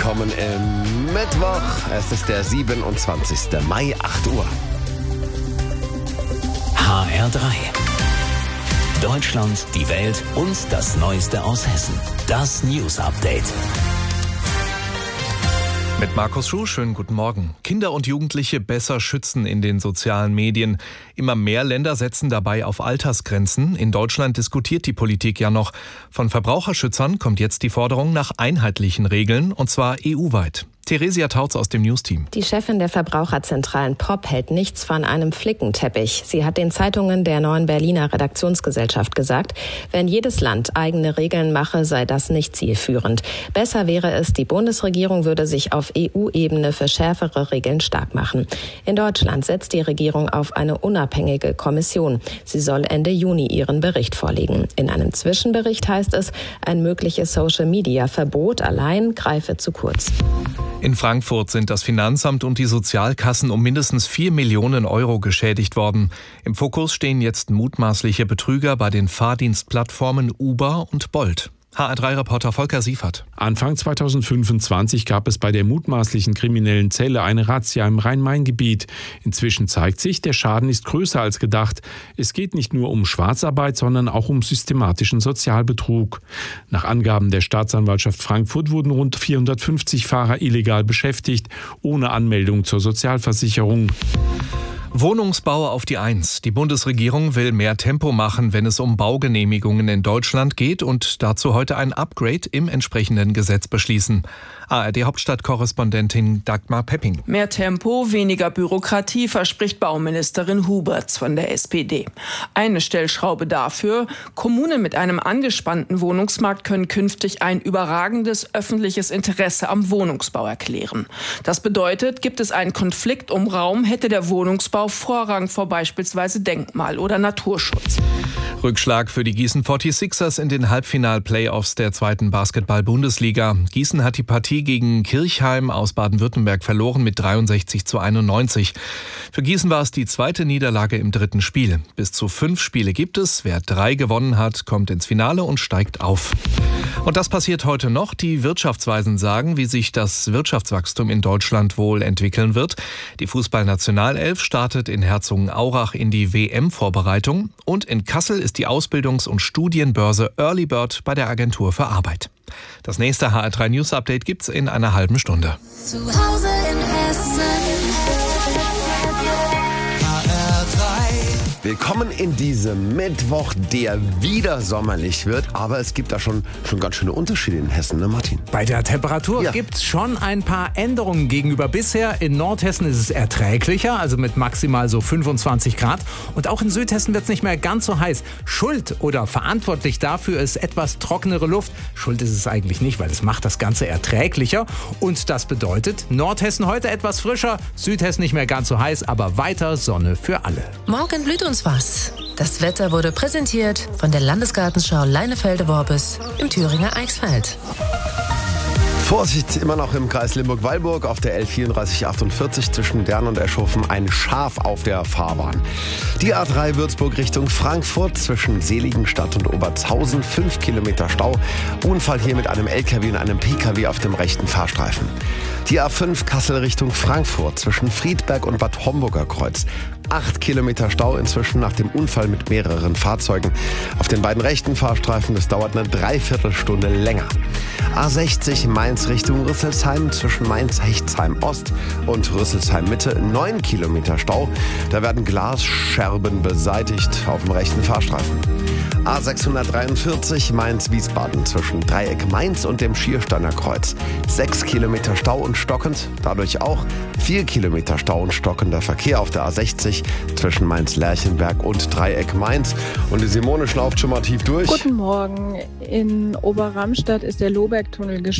Willkommen im Mittwoch. Es ist der 27. Mai, 8 Uhr. HR3. Deutschland, die Welt und das Neueste aus Hessen. Das News Update. Mit Markus Schuh, schönen guten Morgen. Kinder und Jugendliche besser schützen in den sozialen Medien. Immer mehr Länder setzen dabei auf Altersgrenzen. In Deutschland diskutiert die Politik ja noch. Von Verbraucherschützern kommt jetzt die Forderung nach einheitlichen Regeln, und zwar EU-weit. Theresia Tautz aus dem News-Team. Die Chefin der Verbraucherzentralen POP hält nichts von einem Flickenteppich. Sie hat den Zeitungen der Neuen Berliner Redaktionsgesellschaft gesagt, wenn jedes Land eigene Regeln mache, sei das nicht zielführend. Besser wäre es, die Bundesregierung würde sich auf EU-Ebene für schärfere Regeln stark machen. In Deutschland setzt die Regierung auf eine unabhängige Kommission. Sie soll Ende Juni ihren Bericht vorlegen. In einem Zwischenbericht heißt es, ein mögliches Social-Media-Verbot allein greife zu kurz. In Frankfurt sind das Finanzamt und die Sozialkassen um mindestens 4 Millionen Euro geschädigt worden. Im Fokus stehen jetzt mutmaßliche Betrüger bei den Fahrdienstplattformen Uber und Bolt. HR3-Reporter Volker Siefert. Anfang 2025 gab es bei der mutmaßlichen kriminellen Zelle eine Razzia im Rhein-Main-Gebiet. Inzwischen zeigt sich, der Schaden ist größer als gedacht. Es geht nicht nur um Schwarzarbeit, sondern auch um systematischen Sozialbetrug. Nach Angaben der Staatsanwaltschaft Frankfurt wurden rund 450 Fahrer illegal beschäftigt, ohne Anmeldung zur Sozialversicherung. Wohnungsbau auf die Eins. Die Bundesregierung will mehr Tempo machen, wenn es um Baugenehmigungen in Deutschland geht und dazu heute ein Upgrade im entsprechenden Gesetz beschließen. ARD-Hauptstadtkorrespondentin Dagmar Pepping. Mehr Tempo, weniger Bürokratie, verspricht Bauministerin Huberts von der SPD. Eine Stellschraube dafür: Kommunen mit einem angespannten Wohnungsmarkt können künftig ein überragendes öffentliches Interesse am Wohnungsbau erklären. Das bedeutet, gibt es einen Konflikt um Raum, hätte der Wohnungsbau Vorrang vor beispielsweise Denkmal- oder Naturschutz. Rückschlag für die Gießen 46ers in den Halbfinal-Playoffs der zweiten Basketball-Bundesliga. Gießen hat die Partie gegen Kirchheim aus Baden-Württemberg verloren mit 63:91. Für Gießen war es die zweite Niederlage im dritten Spiel. Bis zu 5 Spiele gibt es. Wer 3 gewonnen hat, kommt ins Finale und steigt auf. Und das passiert heute noch. Die Wirtschaftsweisen sagen, wie sich das Wirtschaftswachstum in Deutschland wohl entwickeln wird. Die Fußballnationalelf startet in Herzogenaurach in die WM-Vorbereitung. Und in Kassel ist die Ausbildungs- und Studienbörse Early Bird bei der Agentur für Arbeit. Das nächste HR3 News Update gibt's in einer halben Stunde. Zu Hause in Hessen. Willkommen in diesem Mittwoch, der wieder sommerlich wird. Aber es gibt da schon ganz schöne Unterschiede in Hessen, ne Martin? Bei der Temperatur gibt's schon ein paar Änderungen gegenüber bisher. In Nordhessen ist es erträglicher, also mit maximal so 25 Grad. Und auch in Südhessen wird's nicht mehr ganz so heiß. Schuld oder verantwortlich dafür ist etwas trockenere Luft. Schuld ist es eigentlich nicht, weil es macht das Ganze erträglicher. Und das bedeutet, Nordhessen heute etwas frischer, Südhessen nicht mehr ganz so heiß, aber weiter Sonne für alle. Morgen blüht uns was. Das Wetter wurde präsentiert von der Landesgartenschau Leinefelde-Worbis im Thüringer Eichsfeld. Vorsicht immer noch im Kreis Limburg-Weilburg auf der L3448 zwischen Dern und Eschhofen ein Schaf auf der Fahrbahn. Die A3 Würzburg Richtung Frankfurt zwischen Seligenstadt und Obertshausen 5 Kilometer Stau. Unfall hier mit einem LKW und einem PKW auf dem rechten Fahrstreifen. Die A5 Kassel Richtung Frankfurt zwischen Friedberg und Bad Homburger Kreuz. 8 Kilometer Stau inzwischen nach dem Unfall mit mehreren Fahrzeugen. Auf den beiden rechten Fahrstreifen, das dauert eine Dreiviertelstunde länger. A60 Mainz Richtung Rüsselsheim zwischen Mainz-Hechtsheim-Ost und Rüsselsheim-Mitte 9 Kilometer Stau. Da werden Glasscherben beseitigt auf dem rechten Fahrstreifen. A643 Mainz-Wiesbaden zwischen Dreieck Mainz und dem Schiersteiner Kreuz. 6 Kilometer Stau und stockend, dadurch auch 4 Kilometer Stau und stockender Verkehr auf der A60 zwischen Mainz-Lerchenberg und Dreieck Mainz. Und die Simone schnauft schon mal tief durch. Guten Morgen. In Oberramstadt ist der Lohbergtunnel gesperrt.